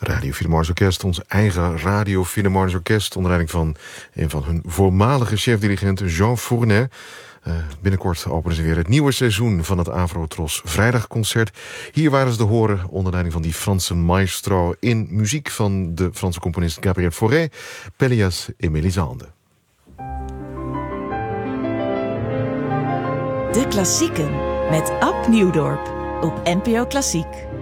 Radio Philharmonisch Orkest, ons eigen Radio Philharmonisch Orkest, onder leiding van een van hun voormalige chef-dirigenten, Jean Fournet. Binnenkort openen ze weer het nieuwe seizoen van het Afro-Tros Vrijdagconcert. Hier waren ze te horen onder leiding van die Franse maestro in muziek van de Franse componist Gabriel Fauré, Pelléas et Mélisande. De Klassieken met Ab Nieuwdorp op NPO Klassiek.